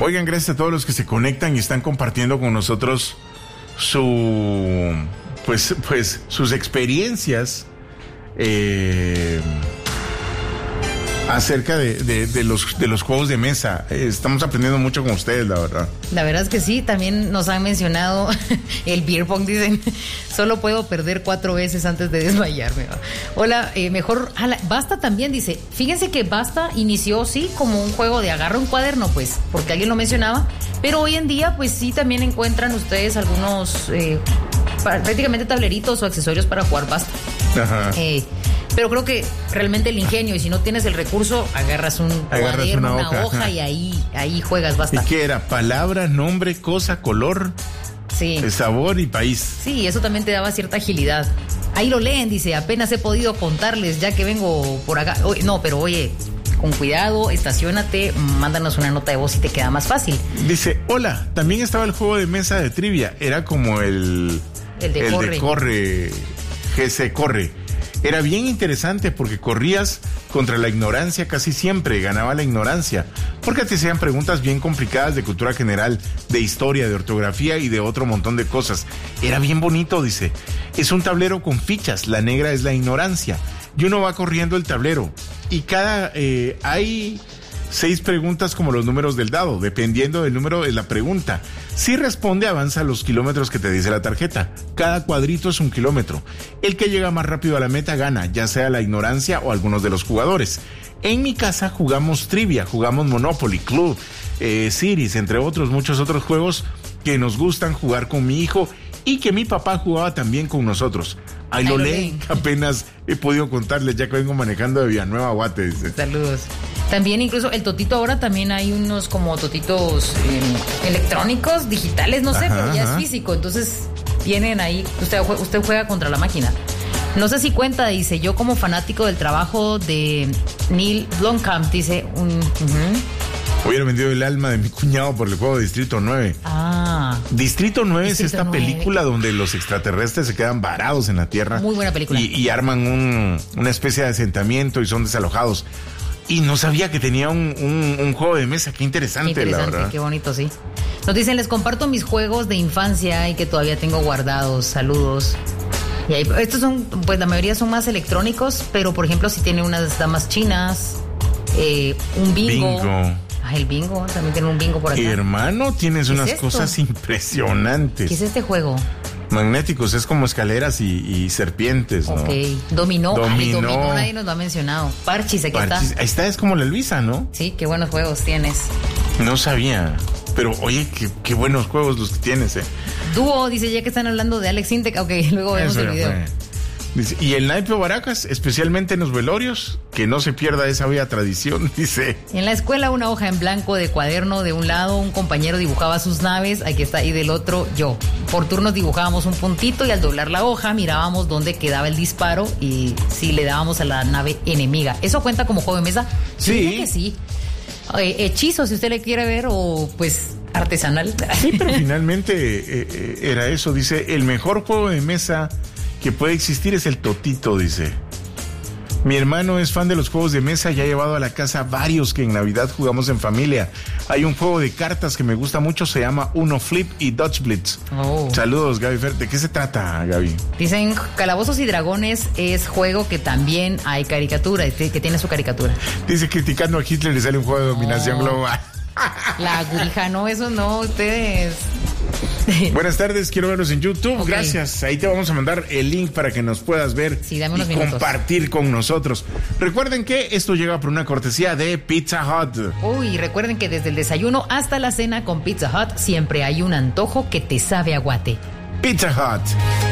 Oigan, gracias a todos los que se conectan y están compartiendo con nosotros sus experiencias acerca de los juegos de mesa. Estamos aprendiendo mucho con ustedes, la verdad. La verdad es que sí, también nos han mencionado el beer pong, dicen, solo puedo perder 4 veces antes de desmayarme. Hola, Basta también dice, fíjense que Basta inició, sí, como un juego de agarra un cuaderno, pues, porque alguien lo mencionaba, pero hoy en día, pues sí, también encuentran ustedes algunos prácticamente tableritos o accesorios para jugar Basta. Ajá. Pero creo que realmente el ingenio, y si no tienes el recurso, agarras un cuaderno, una hoja y ahí juegas Basta. ¿Y qué era? Palabra, nombre, cosa, color, sí, sabor y país. Sí, eso también te daba cierta agilidad. Ahí lo leen, dice, apenas he podido contarles ya que vengo por acá. No, pero oye, con cuidado, estaciónate, mándanos una nota de voz y te queda más fácil. Dice, hola, también estaba el juego de mesa de trivia, era como el de corre, GC Corre. Era bien interesante porque corrías contra la ignorancia casi siempre, ganaba la ignorancia, porque te hacían preguntas bien complicadas de cultura general, de historia, de ortografía y de otro montón de cosas. Era bien bonito, dice. Es un tablero con fichas, la negra es la ignorancia, y uno va corriendo el tablero, y hay 6 preguntas como los números del dado, dependiendo del número de la pregunta. Si responde, avanza los kilómetros que te dice la tarjeta. Cada cuadrito es 1 kilómetro. El que llega más rápido a la meta gana, ya sea la ignorancia o algunos de los jugadores. En mi casa jugamos trivia, jugamos Monopoly, Club, Cities, entre otros, muchos otros juegos que nos gustan jugar con mi hijo y que mi papá jugaba también con nosotros. Ahí lo leen, apenas he podido contarles, ya que vengo manejando de Villanueva a Guate, dice. Saludos. También incluso el totito, ahora también hay unos como totitos electrónicos, digitales, no sé, pero ya es físico, entonces vienen ahí, usted juega contra la máquina. No sé si cuenta, dice, yo como fanático del trabajo de Neil Blomkamp, dice, Hubiera vendido el alma de mi cuñado por el juego de Distrito 9. Distrito 9 es esta película donde los extraterrestres se quedan varados en la Tierra. Muy buena película. Y arman una especie de asentamiento y son desalojados. Y no sabía que tenía un juego de mesa. Qué interesante, la verdad. Qué bonito, sí. Nos dicen, les comparto mis juegos de infancia y que todavía tengo guardados. Saludos. Y ahí, estos son, pues la mayoría son más electrónicos, pero por ejemplo, si tiene unas damas chinas, un bingo. El bingo, también tiene un bingo por acá. Hermano, tienes unas cosas impresionantes. ¿Qué es este juego? Magnéticos, es como escaleras y serpientes, ¿no? Ok, dominó nadie nos lo ha mencionado. Parchís, aquí está. Ahí está, es como la Luisa, ¿no? Sí, qué buenos juegos tienes. No sabía, pero oye, qué buenos juegos los que tienes, Dúo, dice, ya que están hablando de Alex Intec, ok, luego vemos el video. Dice, y el naipe Baracas, especialmente en los velorios, que no se pierda esa bella tradición, dice. En la escuela, una hoja en blanco de cuaderno, de un lado un compañero dibujaba sus naves, aquí está, y del otro yo. Por turnos dibujábamos un puntito y al doblar la hoja mirábamos dónde quedaba el disparo y si le dábamos a la nave enemiga. ¿Eso cuenta como juego de mesa? Sí. Yo diría que sí. Hechizo, si usted le quiere ver, o pues artesanal. Sí, pero finalmente era eso, dice, el mejor juego de mesa que puede existir es el totito, dice. Mi hermano es fan de los juegos de mesa y ha llevado a la casa varios que en Navidad jugamos en familia. Hay un juego de cartas que me gusta mucho, se llama Uno Flip y Dutch Blitz. Saludos, Gaby Fer. ¿De qué se trata, Gaby? Dicen, Calabozos y Dragones es juego que también hay caricatura, que tiene su caricatura. Dice, criticando a Hitler le sale un juego de dominación global. La Ouija, no, eso no, ustedes... Buenas tardes, quiero verlos en YouTube, okay. Gracias. Ahí te vamos a mandar el link para que nos puedas ver y compartir con nosotros. Recuerden que esto llega por una cortesía de Pizza Hut. Uy, recuerden que desde el desayuno hasta la cena con Pizza Hut siempre hay un antojo que te sabe a guate. Pizza Hut.